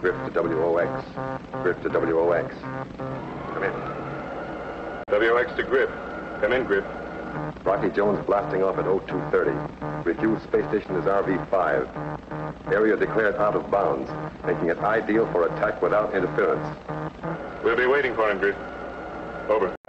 Griff to WOX. Griff to WOX. Come in. WX to Griff. Come in, Griff. Rocky Jones blasting off at 0230. Refused space station is RV-5. Area declared out of bounds, making it ideal for attack without interference. We'll be waiting for him, Griff. Over.